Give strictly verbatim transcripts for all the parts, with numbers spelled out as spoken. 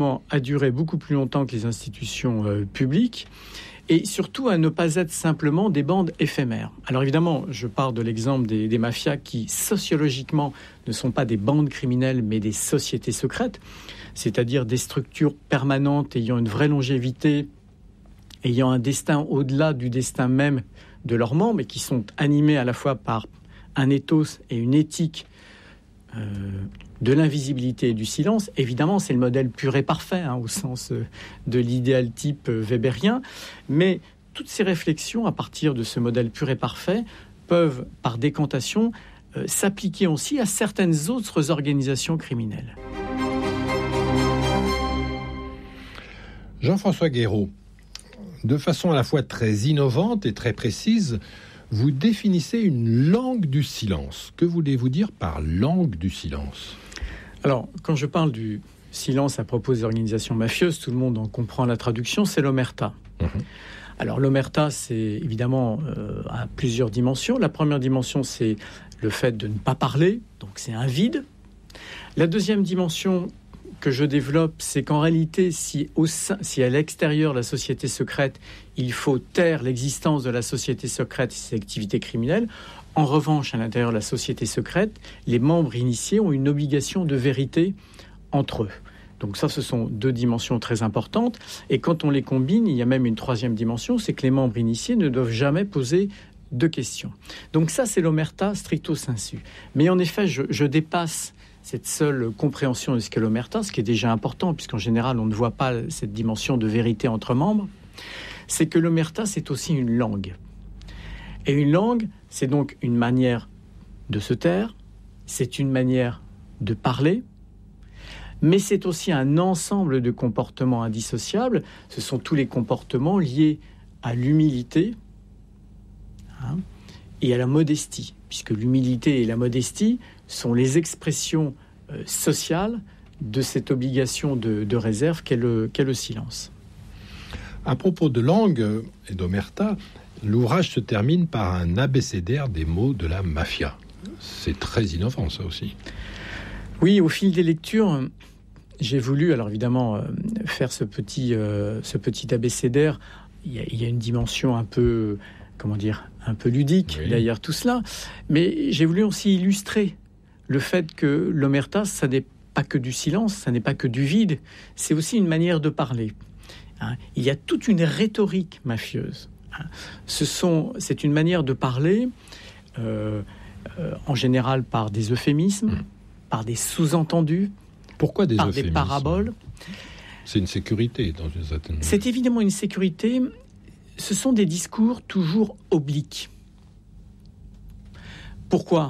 a duré beaucoup plus longtemps que les institutions euh, publiques, et surtout à ne pas être simplement des bandes éphémères. Alors évidemment, je pars de l'exemple des, des mafias qui, sociologiquement, ne sont pas des bandes criminelles, mais des sociétés secrètes, c'est-à-dire des structures permanentes ayant une vraie longévité, ayant un destin au-delà du destin même de leurs membres, et qui sont animés à la fois par un ethos et une éthique euh, de l'invisibilité et du silence. Évidemment, c'est le modèle pur et parfait, hein, au sens euh, de l'idéal type euh, weberien. Mais toutes ces réflexions, à partir de ce modèle pur et parfait, peuvent, par décantation, euh, s'appliquer aussi à certaines autres organisations criminelles. Jean-François Guéraud, de façon à la fois très innovante et très précise, vous définissez une langue du silence. Que voulez-vous dire par langue du silence ? Alors, quand je parle du silence à propos des organisations mafieuses, tout le monde en comprend la traduction, c'est l'omerta. Mmh. Alors, l'omerta, c'est évidemment euh, à plusieurs dimensions. La première dimension, c'est le fait de ne pas parler, donc c'est un vide. La deuxième dimension que je développe, c'est qu'en réalité, si, au sein, si à l'extérieur de la société secrète, il faut taire l'existence de la société secrète et ses activités criminelles, en revanche, à l'intérieur de la société secrète, les membres initiés ont une obligation de vérité entre eux. Donc ça, ce sont deux dimensions très importantes. Et quand on les combine, il y a même une troisième dimension, c'est que les membres initiés ne doivent jamais poser de questions. Donc ça, c'est l'omerta stricto sensu. Mais en effet, je, je dépasse cette seule compréhension de ce qu'est l'omerta, ce qui est déjà important, puisqu'en général, on ne voit pas cette dimension de vérité entre membres. C'est que l'omerta, c'est aussi une langue. Et une langue, c'est donc une manière de se taire, c'est une manière de parler, mais c'est aussi un ensemble de comportements indissociables. Ce sont tous les comportements liés à l'humilité, hein, et à la modestie, puisque l'humilité et la modestie sont les expressions euh, sociales de cette obligation de, de réserve qu'est le, qu'est le silence. À propos de langue et d'omerta, l'ouvrage se termine par un abécédaire des mots de la mafia. C'est très innovant, ça aussi. Oui, au fil des lectures, j'ai voulu, alors évidemment, euh, faire ce petit, euh, ce petit abécédaire. Il y a, il y a une dimension un peu, comment dire, un peu ludique oui. derrière tout cela. Mais j'ai voulu aussi illustrer le fait que l'omerta, ça n'est pas que du silence, ça n'est pas que du vide, c'est aussi une manière de parler. Hein, il y a toute une rhétorique mafieuse. Hein. Ce sont, c'est une manière de parler, euh, euh, en général par des euphémismes, mmh. par des sous-entendus, Pourquoi des par euphémismes ? Des paraboles. C'est une sécurité dans une certaine... C'est évidemment une sécurité. Ce sont des discours toujours obliques. Pourquoi ?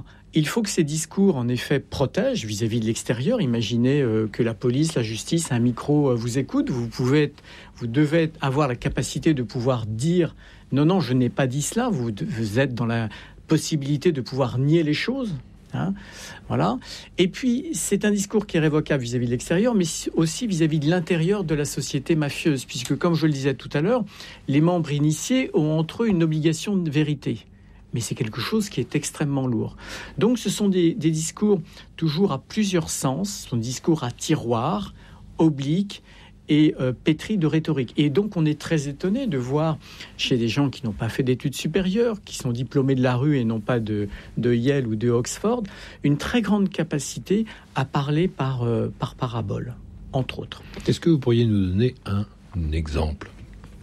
Il faut que ces discours, en effet, protègent vis-à-vis de l'extérieur. Imaginez euh, que la police, la justice, un micro euh, vous écoute. Vous pouvez être, vous devez être, avoir la capacité de pouvoir dire « Non, non, je n'ai pas dit cela ». Vous, vous êtes dans la possibilité de pouvoir nier les choses. Hein, voilà. Et puis, c'est un discours qui est révocable vis-à-vis de l'extérieur, mais aussi vis-à-vis de l'intérieur de la société mafieuse, puisque, comme je le disais tout à l'heure, les membres initiés ont entre eux une obligation de vérité. Mais c'est quelque chose qui est extrêmement lourd. Donc, ce sont des, des discours toujours à plusieurs sens, ce sont des discours à tiroir, obliques et euh, pétris de rhétorique. Et donc, on est très étonné de voir chez des gens qui n'ont pas fait d'études supérieures, qui sont diplômés de la rue et non pas de, de Yale ou de Oxford, une très grande capacité à parler par, euh, par parabole, entre autres. Est-ce que vous pourriez nous donner un exemple parlant ?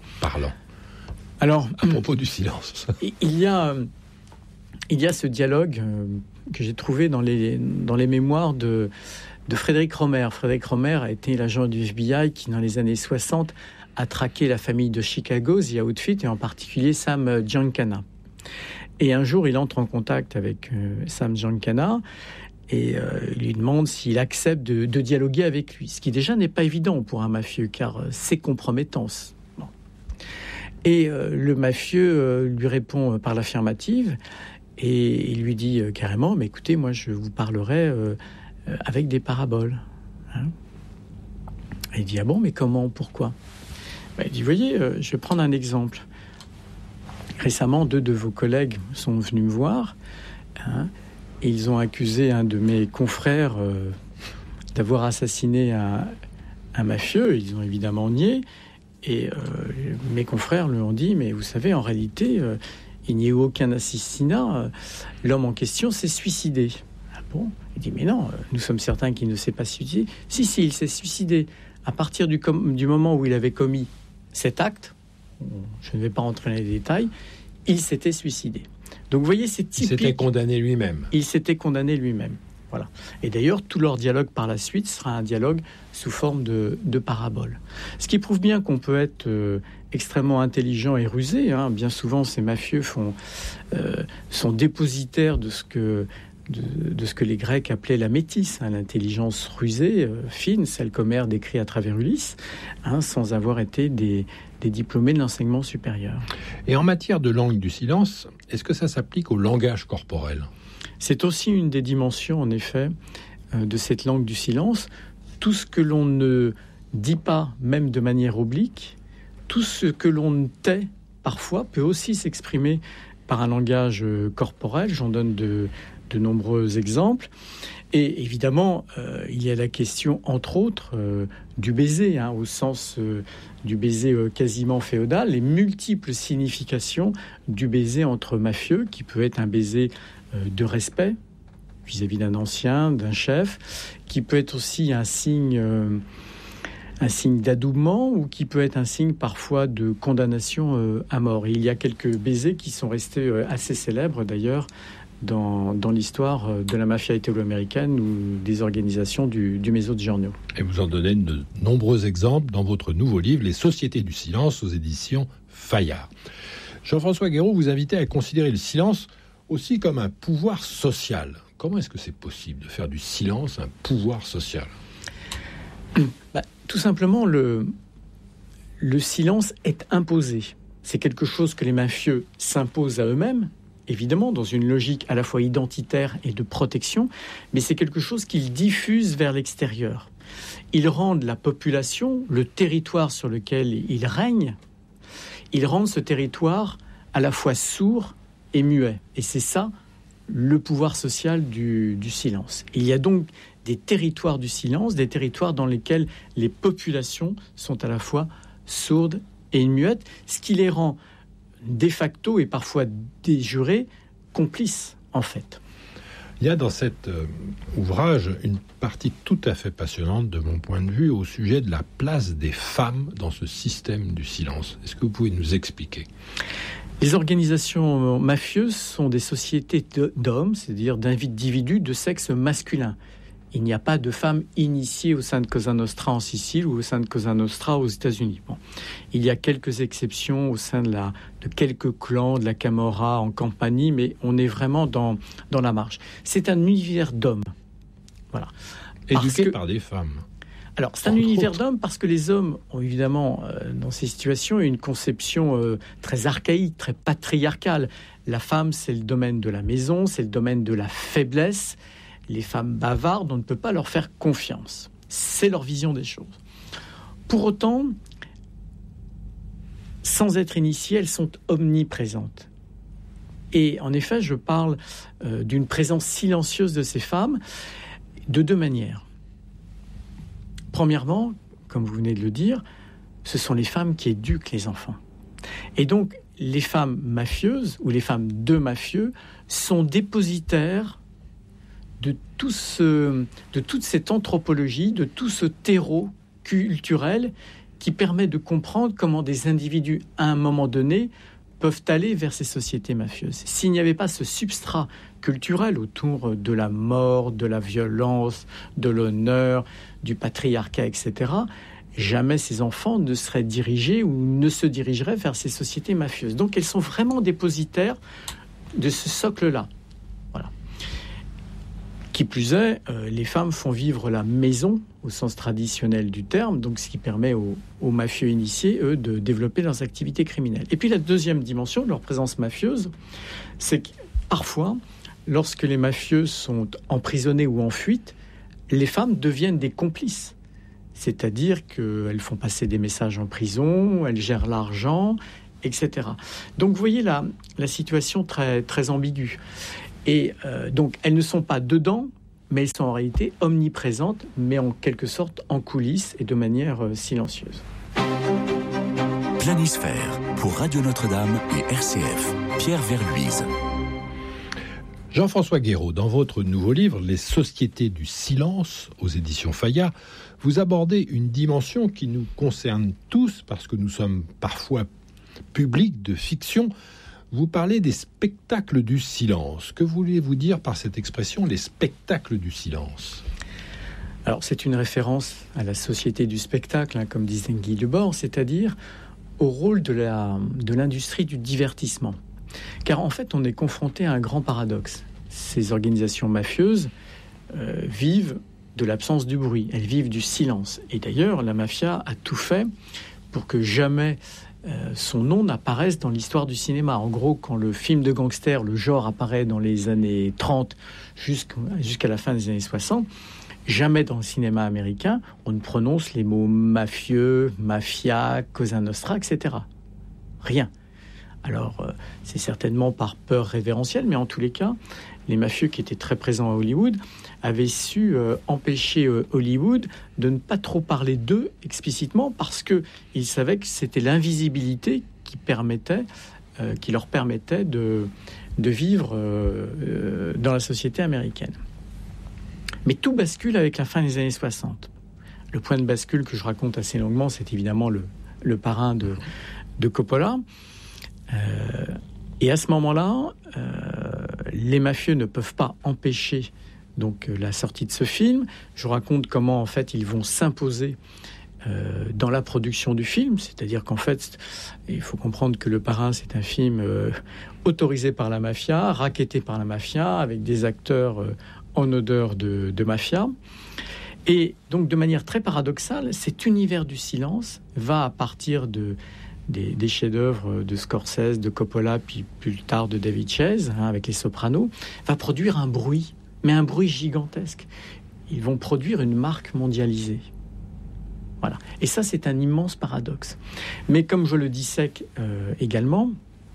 Alors, à propos du silence. Il y a, il y a ce dialogue que j'ai trouvé dans les, dans les mémoires de, de Frédéric Romer. Frédéric Romer a été l'agent du F B I qui, dans les années soixante, a traqué la famille de Chicago, The Outfit, et en particulier Sam Giancana. Et un jour, il entre en contact avec euh, Sam Giancana et euh, il lui demande s'il accepte de, de dialoguer avec lui. Ce qui déjà n'est pas évident pour un mafieux, car euh, c'est compromettant. Et euh, le mafieux euh, lui répond euh, par l'affirmative et il lui dit euh, carrément, mais écoutez, moi je vous parlerai euh, euh, avec des paraboles. Hein, et il dit, ah bon, mais comment, pourquoi ? Ben, il dit, voyez, euh, je vais prendre un exemple. Récemment, deux de vos collègues sont venus me voir, hein, et ils ont accusé un de mes confrères euh, d'avoir assassiné un, un mafieux, ils ont évidemment nié. Et euh, mes confrères lui ont dit, mais vous savez, en réalité, euh, il n'y a eu aucun assassinat. L'homme en question s'est suicidé. Ah bon ? Il dit, mais non, nous sommes certains qu'il ne s'est pas suicidé. Si, si, il s'est suicidé à partir du, com- du moment où il avait commis cet acte. Je ne vais pas rentrer dans les détails. Il s'était suicidé. Donc, vous voyez, c'est typique. Il s'était condamné lui-même. Il s'était condamné lui-même. Voilà. Et d'ailleurs, tout leur dialogue par la suite sera un dialogue sous forme de, de parabole. Ce qui prouve bien qu'on peut être euh, extrêmement intelligent et rusé. Hein. Bien souvent, ces mafieux font, euh, sont dépositaires de ce que de, de ce que les Grecs appelaient la métisse, hein, l'intelligence rusée, euh, fine, celle qu'Homère décrit à travers Ulysse, hein, sans avoir été des, des diplômés de l'enseignement supérieur. Et en matière de langue du silence, est-ce que ça s'applique au langage corporel ? C'est aussi une des dimensions, en effet, euh, de cette langue du silence. Tout ce que l'on ne dit pas, même de manière oblique, tout ce que l'on tait, parfois, peut aussi s'exprimer par un langage euh, corporel. J'en donne de, de nombreux exemples. Et évidemment, euh, il y a la question, entre autres, euh, du baiser, hein, au sens euh, du baiser euh, quasiment féodal, les multiples significations du baiser entre mafieux, qui peut être un baiser euh, de respect vis-à-vis d'un ancien, d'un chef, qui peut être aussi un signe, euh, un signe d'adoubement, ou qui peut être un signe parfois de condamnation euh, à mort. Et il y a quelques baisers qui sont restés euh, assez célèbres, d'ailleurs, dans, dans l'histoire de la mafia italo-américaine ou des organisations du, du Mezzogiorno. Et vous en donnez de nombreux exemples dans votre nouveau livre, Les Sociétés du silence, aux éditions Fayard. Jean-François Guéraud, vous invitez à considérer le silence aussi comme un pouvoir social. Comment est-ce que c'est possible de faire du silence un pouvoir social ? Bah, tout simplement, le, le silence est imposé. C'est quelque chose que les mafieux s'imposent à eux-mêmes, évidemment, dans une logique à la fois identitaire et de protection, mais c'est quelque chose qu'ils diffusent vers l'extérieur. Ils rendent la population, le territoire sur lequel ils règnent, ils rendent ce territoire à la fois sourd et muet. Et c'est ça, le pouvoir social du, du silence. Il y a donc des territoires du silence, des territoires dans lesquels les populations sont à la fois sourdes et muettes, ce qui les rend de facto et parfois de jure complices, en fait. Il y a dans cet euh, ouvrage une partie tout à fait passionnante, de mon point de vue, au sujet de la place des femmes dans ce système du silence. Est-ce que vous pouvez nous expliquer ? Les organisations mafieuses sont des sociétés d'hommes, c'est-à-dire d'individus de sexe masculin. Il n'y a pas de femmes initiées au sein de Cosa Nostra en Sicile ou au sein de Cosa Nostra aux États-Unis. Bon. Il y a quelques exceptions au sein de, la, de quelques clans, de la Camorra en Campanie, mais on est vraiment dans, dans la marge. C'est un univers d'hommes. Voilà. Éduqués que, par des femmes. Alors, c'est un univers d'hommes parce que les hommes ont évidemment, euh, dans ces situations, une conception euh, très archaïque, très patriarcale. La femme, c'est le domaine de la maison, c'est le domaine de la faiblesse. Les femmes bavardes, on ne peut pas leur faire confiance. C'est leur vision des choses. Pour autant, sans être initiées, elles sont omniprésentes. Et en effet, je parle euh, d'une présence silencieuse de ces femmes de deux manières. Premièrement, comme vous venez de le dire, ce sont les femmes qui éduquent les enfants. Et donc, les femmes mafieuses ou les femmes de mafieux sont dépositaires de, tout ce, de toute cette anthropologie, de tout ce terreau culturel qui permet de comprendre comment des individus, à un moment donné, peuvent aller vers ces sociétés mafieuses. S'il n'y avait pas ce substrat culturel autour de la mort, de la violence, de l'honneur, du patriarcat, et cetera, jamais ces enfants ne seraient dirigés ou ne se dirigeraient vers ces sociétés mafieuses. Donc elles sont vraiment dépositaires de ce socle-là. Voilà. Qui plus est, euh, les femmes font vivre la maison au sens traditionnel du terme, donc ce qui permet aux, aux mafieux initiés, eux, de développer leurs activités criminelles. Et puis la deuxième dimension de leur présence mafieuse, c'est que parfois, lorsque les mafieux sont emprisonnés ou en fuite, les femmes deviennent des complices. C'est-à-dire qu'elles font passer des messages en prison, elles gèrent l'argent, et cetera. Donc vous voyez la, la situation très, très ambiguë. Et euh, donc elles ne sont pas dedans, mais elles sont en réalité omniprésentes, mais en quelque sorte en coulisses et de manière euh, silencieuse. Planisphère pour Radio Notre-Dame et R C F. Pierre Verluise. Jean-François Guéraud, dans votre nouveau livre, Les sociétés du silence, aux éditions Fayard, vous abordez une dimension qui nous concerne tous, parce que nous sommes parfois publics de fiction. Vous parlez des spectacles du silence. Que voulez-vous dire par cette expression, les spectacles du silence ? Alors, c'est une référence à la société du spectacle, hein, comme disait Guy Debord, c'est-à-dire au rôle de, la, de l'industrie du divertissement. Car en fait, on est confronté à un grand paradoxe. Ces organisations mafieuses euh, vivent de l'absence du bruit, elles vivent du silence. Et d'ailleurs, la mafia a tout fait pour que jamais euh, son nom n'apparaisse dans l'histoire du cinéma. En gros, quand le film de gangster, le genre apparaît dans les années trente jusqu'à, jusqu'à la fin des années soixante, jamais dans le cinéma américain, on ne prononce les mots mafieux, mafia, Cosa Nostra, et cetera. Rien. Alors, euh, c'est certainement par peur révérentielle, mais en tous les cas, les mafieux qui étaient très présents à Hollywood avaient su euh, empêcher euh, Hollywood de ne pas trop parler d'eux explicitement, parce qu'ils savaient que c'était l'invisibilité qui, permettait, euh, qui leur permettait de, de vivre euh, euh, dans la société américaine. Mais tout bascule avec la fin des années soixante. Le point de bascule que je raconte assez longuement, c'est évidemment le, le parrain de, de Coppola. Euh, et à ce moment-là, euh, les mafieux ne peuvent pas empêcher donc la sortie de ce film. Je raconte comment en fait ils vont s'imposer euh, dans la production du film, c'est-à-dire qu'en fait, il faut comprendre que Le Parrain, c'est un film euh, autorisé par la mafia, racketté par la mafia, avec des acteurs euh, en odeur de, de mafia. Et donc, de manière très paradoxale, cet univers du silence va, à partir de Des, des chefs-d'œuvre de Scorsese, de Coppola, puis plus tard de David Chase, hein, avec Les Sopranos, va produire un bruit, mais un bruit gigantesque. Ils vont produire une marque mondialisée. Voilà. Et ça, c'est un immense paradoxe. Mais comme je le dissèque euh, également,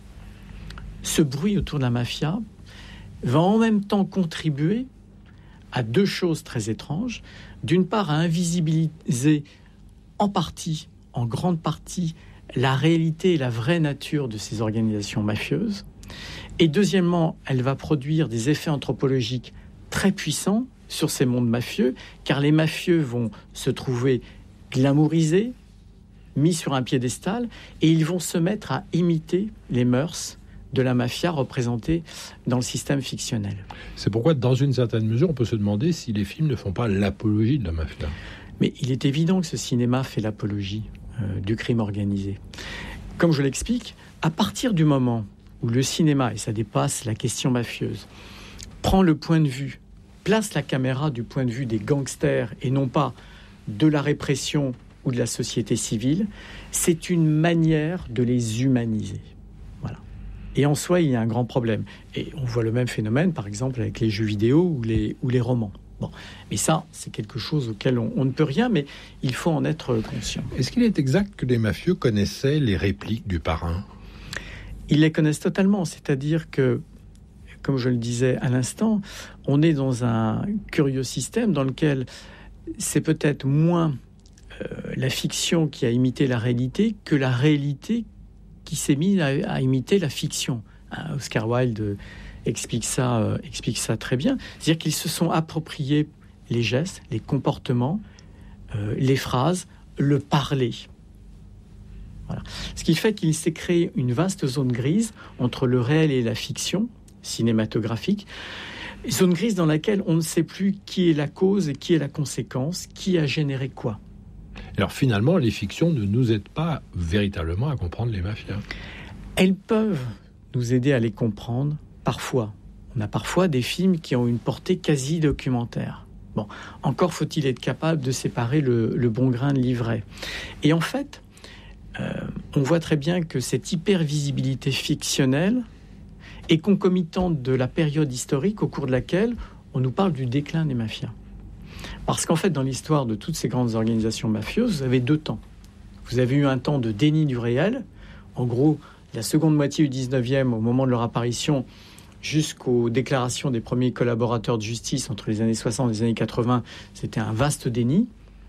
ce bruit autour de la mafia va en même temps contribuer à deux choses très étranges. D'une part, à invisibiliser en partie, en grande partie, la réalité et la vraie nature de ces organisations mafieuses. Et deuxièmement, elle va produire des effets anthropologiques très puissants sur ces mondes mafieux, car les mafieux vont se trouver glamourisés, mis sur un piédestal, et ils vont se mettre à imiter les mœurs de la mafia représentée dans le système fictionnel. C'est pourquoi, dans une certaine mesure, on peut se demander si les films ne font pas l'apologie de la mafia. Mais il est évident que ce cinéma fait l'apologie Euh, du crime organisé. Comme je l'explique, à partir du moment où le cinéma, et ça dépasse la question mafieuse, prend le point de vue, place la caméra du point de vue des gangsters et non pas de la répression ou de la société civile, c'est une manière de les humaniser. Voilà. Et en soi, il y a un grand problème. Et on voit le même phénomène, par exemple, avec les jeux vidéo ou les, ou les romans. Bon. Mais ça, c'est quelque chose auquel on, on ne peut rien, mais il faut en être conscient. Est-ce qu'il est exact que les mafieux connaissaient les répliques du Parrain ? Ils les connaissent totalement, c'est-à-dire que, comme je le disais à l'instant, on est dans un curieux système dans lequel c'est peut-être moins euh, la fiction qui a imité la réalité que la réalité qui s'est mise à, à imiter la fiction. Hein, Oscar Wilde explique ça, euh, explique ça très bien. C'est-à-dire qu'ils se sont appropriés les gestes, les comportements, euh, les phrases, le parler. Voilà. Ce qui fait qu'il s'est créé une vaste zone grise entre le réel et la fiction cinématographique. Zone grise dans laquelle on ne sait plus qui est la cause et qui est la conséquence, qui a généré quoi. Alors finalement, les fictions ne nous aident pas véritablement à comprendre les mafias. Elles peuvent nous aider à les comprendre. Parfois, on a parfois des films qui ont une portée quasi documentaire. Bon, encore faut-il être capable de séparer le, le bon grain de l'ivraie. Et en fait, euh, on voit très bien que cette hypervisibilité fictionnelle est concomitante de la période historique au cours de laquelle on nous parle du déclin des mafias. Parce qu'en fait, dans l'histoire de toutes ces grandes organisations mafieuses, vous avez deux temps. Vous avez eu un temps de déni du réel. En gros, la seconde moitié du dix-neuvième, au moment de leur apparition, jusqu'aux déclarations des premiers collaborateurs de justice entre les années soixante et les années quatre-vingts, c'était un vaste déni.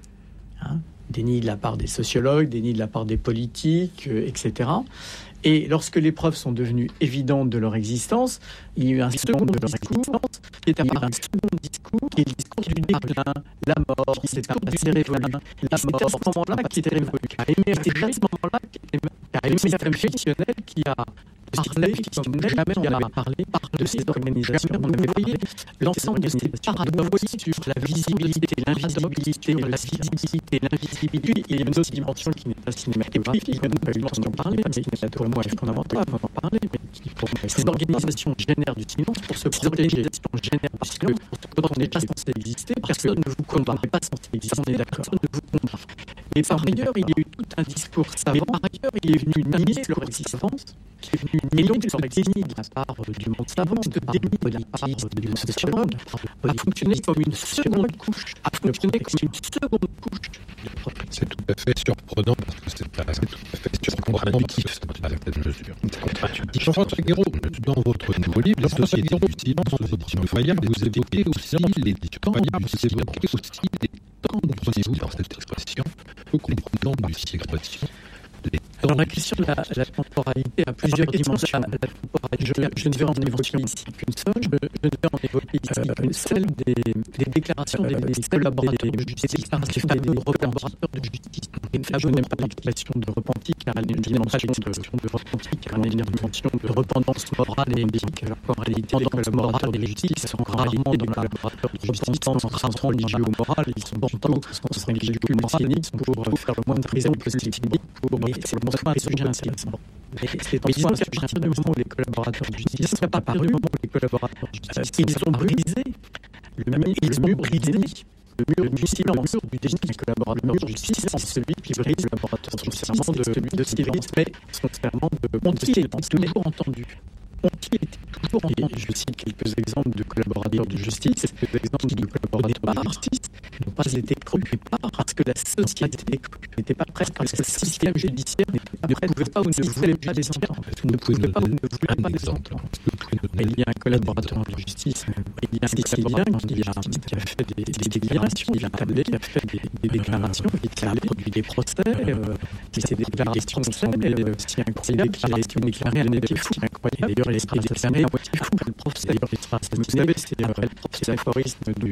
Hein, déni de la part des sociologues, déni de la part des politiques, euh, et cetera. Et lorsque les preuves sont devenues évidentes de leur existence, il y a eu un second discours qui est apparu, un second discours qui est le discours du déclin, la mort, c'est un passé révolu. Et c'est à ce moment-là qui était révolu. C'est à ce moment-là qu'un système fictionnel qui a parlé, comme jamais on n'avait parlé, de ces organisations. On avait voyé l'ensemble de ces paradoxes sur la visibilité, l'invisibilité, la visibilité, l'invisibilité. Il y a une autre dimension qui n'est pas cinématographique, il n'y a pas eu le temps d'en parler, mais qui n'est pas moi fondamental avant d'en parler, mais qui, pour ces organisations génèrent du silence pour se protéger, génèrent parce que quand on n'est pas censé exister, personne ne vous combat, pas censé exister, on est d'accord, personne ne vous combat. Et par ailleurs, il y a eu tout un discours savant, par ailleurs, il est venu nier leur existence, qui est venu nier leur existence de la part du monde savant, de déni de la part du monde sociologue, a fonctionné comme une seconde couche, a fonctionné comme une seconde couche. C'est tout à fait surprenant parce que c'est, pas, c'est tout à fait surprenant parce que c'est pas certaine mesure. Jean-François Guéraud, dans votre nouveau livre, Les sociétés du silence aux éditions Fayard, vous évoquez aussi les temps, vous évoquez aussi les temps, prenez-vous dans cette expression, que comprenons par cette expression. Alors la question de la, la temporalité a plusieurs dimensions. La, la temporalité, je, je ne vais en évoquer ici qu'une seule. Je, je ne vais en évoquer ici euh, celle des, des déclarations des, des collaborateurs de justice, des déclarations des collaborateurs de justice. Là, je n'aime pas l'expression de repenti, car elle est une dimension de, de repenti, car elle est une dimension de repentance morale et éthique. Alors qu'en réalité, les collaborateurs de justice sont rarement des collaborateurs de justice sans religieux ou moral. Ils sont plutôt sans religieux ou moral pour faire le moins de prison possible. Pour c'est le un sujet intéressant. Mais c'est en soi un sujet intéressant du moment où les collaborateurs de justice sont apparus, du moment où les collaborateurs de justice ils ont brisé le mur, ils ont brisé le mur du silence du déni des collaborateurs de justice, c'est celui qui brise le collaborateur de justice, celui de silence, mais son serment de ont-ils été toujours entendus? Ont-ils été toujours entendus? Je cite quelques exemples de collaborateurs de justice, quelques exemples de collaborateurs de justice n'ont pas été crus, pas parce que la société n'était pas prête, parce que le système judiciaire ne pouvait pas ou ne voulait pas les entendre. Ne pouvait pas ou ne voulait pas les entendre. Il y a un collaborateur de justice, il y a un Sicilien qui a, qui a fait des, des déclarations, il a tablé, qui a fait des, des déclarations, qui a produit des procès, euh, qui s'est déclarations sont euh, si incroyables, qui a été déclaré à l'époque fou, incroyable. D'ailleurs, il sera assassiné à moitié fou. Le procès, d'ailleurs, il sera assassiné. Vous savez, c'est le procès aphorisme de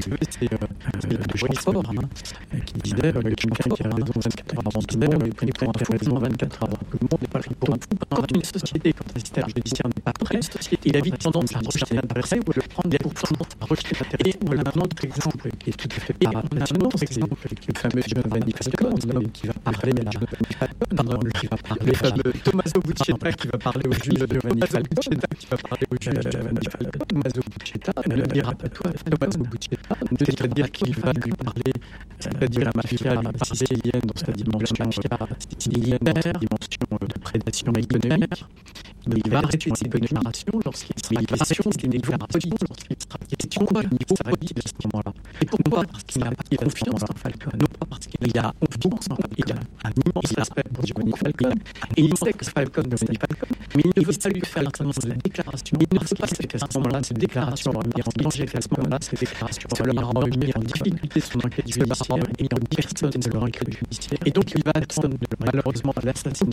Rochefort, qui disait que quelqu'un qui a raison vingt-quatre heures avant de mort est pris pour un fou pendant vingt-quatre heures. Le monde n'est pas pris pour un fou. Quand une société, quand un système judiciaire n'est pas prêt, il a vite tendance à rejeter l'intérêt ou le prendre pour tendance à rejeter l'intérêt. Et on a un autre exemple qui est tout à fait parlant. On a un autre exemple qui est le fameux Giovanni Falcone, qui va parler à pardon, qui va parler le fameux Tommaso Buscetta qui va parler au juge Giovanni Falcone, qui va parler au juge Giovanni Falcone. Tommaso Buscetta ne dira pas toi, Tommaso Buscetta, c'est-à-dire qu'il va lui parler, c'est-à-dire la mafia sicilienne dans sa dimension sicilienne, dans sa dimension de prédation économique. Il va arrêter ses déclarations lorsqu'il sera question des déclarations, lorsqu'il sera question du niveau politique à ce moment-là. Et pourquoi? Parce qu'il n'a pas confiance en Falcone, non pas parce qu'il a confiance en Falcone, il a un immense respect pour Giovanni Falcone, et il sait que Falcone ne Giovanni Falcone, mais il ne veut pas lui faire attendre la déclaration, il ne veut pas qu'à ce moment-là, ces déclarations vont mis en danger, qu'à ce moment-là, ces déclarations vont mis en difficulté son enquête judiciaire, et en personne de leur enquête judiciaire. Et donc il va attendre malheureusement l'assassinat